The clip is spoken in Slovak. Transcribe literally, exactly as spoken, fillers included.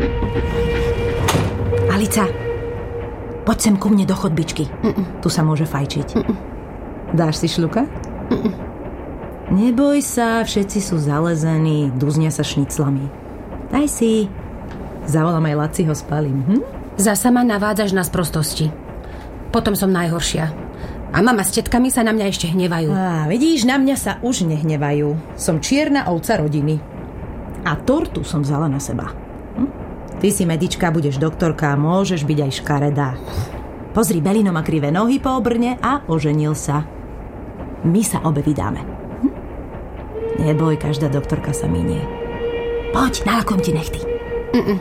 Alica, poď sem ku mne do chodbičky. Mm-mm. Tu sa môže fajčiť. Mm-mm. Dáš si šľuka? Mm-mm. Neboj sa, všetci sú zalezení, duznia sa šniclami. Daj si. Zavolám aj Laciho, spalím. Hm? Zasa ma navádzaš na sprostosti. Potom som najhoršia. A mama s tetkami sa na mňa ešte hnevajú. Á, vidíš, na mňa sa už nehnevajú. Som čierna ovca rodiny. A tortu som vzala na seba. Hm? Ty si medička, budeš doktorka, môžeš byť aj škaredá. Pozri, Belino má krivé nohy po obrne a oženil sa. My sa obe vydáme. Hm? Neboj, každá doktorka sa minie. Poď, nalakom ti nechty. Mm-mm.